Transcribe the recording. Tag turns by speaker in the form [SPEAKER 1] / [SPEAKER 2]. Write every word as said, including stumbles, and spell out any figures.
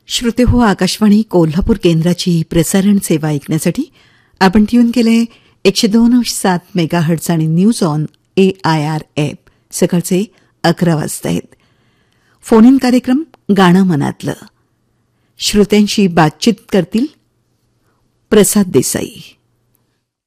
[SPEAKER 1] श्रोते हो, आकाशवाणी कोल्हापूर केंद्राची प्रसारण सेवा ऐकण्यासाठी आपण ट्यून केले एकशे दोन सात मेगाहर्ट्झ आणि news on A I R app. सकाळचे अकरा वाजता आहेत. फोन इन कार्यक्रम गाणं मनातलं. श्रोत्यांशी बातचीत करतील प्रसाद देसाई.